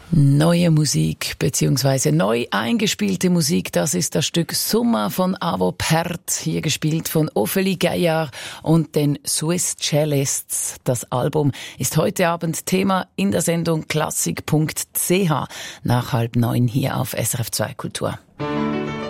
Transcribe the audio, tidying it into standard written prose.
Neue Musik bzw. neu eingespielte Musik, das ist das Stück Summa von Avo Pärt, hier gespielt von Ophélie Gaillard und den Swiss Cellists. Das Album ist heute Abend Thema in der Sendung klassik.ch nach 8:30 hier auf SRF 2 Kultur.